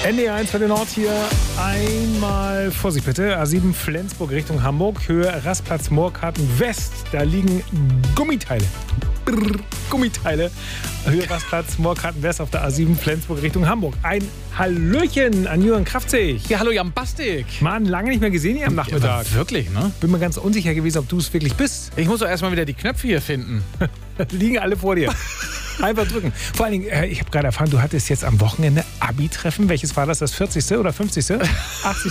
NDR1 für den Nord hier. Einmal Vorsicht bitte. A7 Flensburg Richtung Hamburg. Höhe Rastplatz Moorkarten West. Da liegen Gummiteile. Gummiteile. Höhe Rastplatz Moorkarten West auf der A7 Flensburg Richtung Hamburg. Ein Hallöchen an Jürgen Kraftzig. Ja, hallo Jan Bastik. Mann, lange nicht mehr gesehen hier am Nachmittag. Ja, wirklich, ne? Bin mir ganz unsicher gewesen, ob du es wirklich bist. Ich muss doch erstmal wieder die Knöpfe hier finden. Liegen alle vor dir. Einfach drücken. Vor allen Dingen, ich habe gerade erfahren, du hattest jetzt am Wochenende Abi-Treffen. Welches war das? Das 40. oder 50.? 80.?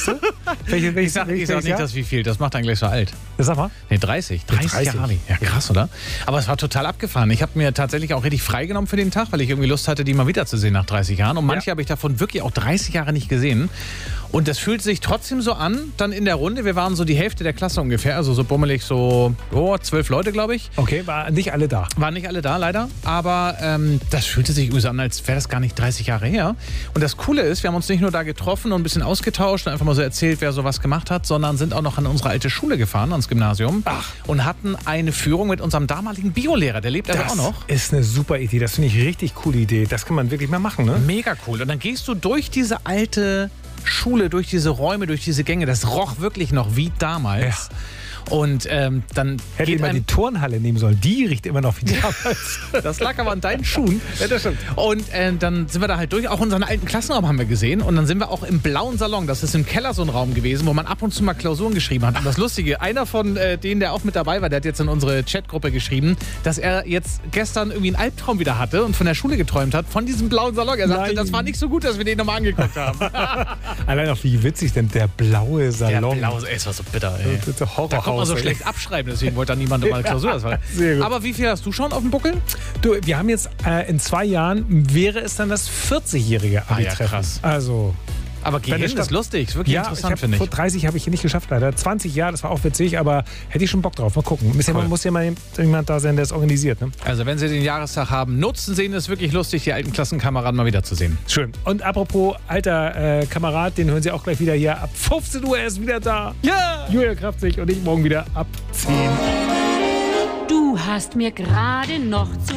Ich sag nicht das wie viel, das macht einen gleich so alt. Sag mal. Nee, 30. 30 Jahre Abi. Ja, krass, oder? Aber es war total abgefahren. Ich habe mir tatsächlich auch richtig freigenommen für den Tag, weil ich irgendwie Lust hatte, die mal wiederzusehen nach 30 Jahren. Und manche habe ich davon wirklich auch 30 Jahre nicht gesehen. Und das fühlt sich trotzdem so an, dann in der Runde. Wir waren so die Hälfte der Klasse ungefähr, also so bummelig so 12 Leute, glaube ich. Okay, waren nicht alle da. Waren nicht alle da, leider. Aber das fühlte sich irgendwie so an, als wäre das gar nicht 30 Jahre her. Und das Coole ist, wir haben uns nicht nur da getroffen und ein bisschen ausgetauscht und einfach mal so erzählt, wer sowas gemacht hat, sondern sind auch noch an unsere alte Schule gefahren, ans Gymnasium. Ach. Und hatten eine Führung mit unserem damaligen Biolehrer. Der lebt also auch noch. Das ist eine super Idee. Das finde ich eine richtig coole Idee. Das kann man wirklich mal machen, ne? Mega cool. Und dann gehst du durch diese alte Schule, durch diese Räume, durch diese Gänge. Das roch wirklich noch wie damals. Ja. Und dann hätte ich mal die Turnhalle nehmen sollen. Die riecht immer noch wie damals. Das lag aber an deinen Schuhen. Ja, das stimmt. Und dann sind wir da halt durch. Auch unseren alten Klassenraum haben wir gesehen. Und dann sind wir auch im blauen Salon. Das ist im Keller so ein Raum gewesen, wo man ab und zu mal Klausuren geschrieben hat. Und das Lustige, einer von denen, der auch mit dabei war, der hat jetzt in unsere Chatgruppe geschrieben, dass er jetzt gestern irgendwie einen Albtraum wieder hatte und von der Schule geträumt hat, von diesem blauen Salon. Er sagte, das war nicht so gut, dass wir den nochmal angeguckt haben. Allein auch wie witzig denn der blaue Salon. Der blaue, es war so bitter, ey. Das ist ein Horrorhaus, da konnte man so schlecht abschreiben, deswegen wollte da niemand mal Klausur. Das war. Sehr gut. Aber wie viel hast du schon auf dem Buckel? Du, wir haben jetzt in 2 Jahren, wäre es dann das 40-jährige Abi-Treffen. Ja, krass. Also... Aber gehen ist lustig, ist wirklich interessant, finde ich. Vor 30 habe ich hier nicht geschafft, leider. 20 Jahre, das war auch witzig, aber hätte ich schon Bock drauf. Mal gucken. Muss ja mal jemand da sein, der es organisiert. Ne? Also wenn Sie den Jahrestag haben, nutzen Sie ihn, ist wirklich lustig, die alten Klassenkameraden mal wiederzusehen. Schön. Und apropos alter Kamerad, den hören Sie auch gleich wieder hier. Ab 15 Uhr, er ist wieder da. Ja! Julia Kraftzig und ich morgen wieder ab 10. Du hast mir gerade noch zu